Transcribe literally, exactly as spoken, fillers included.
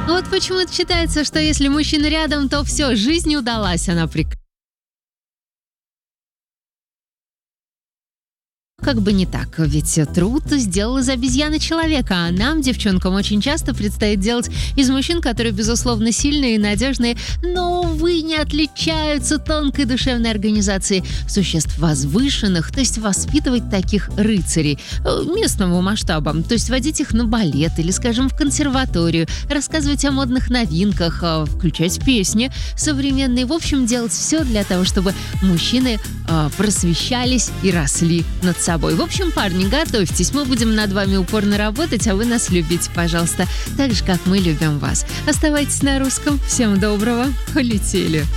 Вот почему-то считается, что если мужчина рядом, то все, жизнь удалась, она прекрасна. Как бы не так, ведь труд сделал из обезьяны человека, а нам, девчонкам, очень часто предстоит делать из мужчин, которые, безусловно, сильные и надежные, но, увы, не отличаются тонкой душевной организацией, существ возвышенных, то есть воспитывать таких рыцарей э, местного масштаба, то есть водить их на балет или, скажем, в консерваторию, рассказывать о модных новинках, э, включать песни современные, в общем, делать все для того, чтобы мужчины э, просвещались и росли над собой. В общем, парни, готовьтесь, мы будем над вами упорно работать, а вы нас любите, пожалуйста, так же, как мы любим вас. Оставайтесь на русском. Всем доброго. Полетели.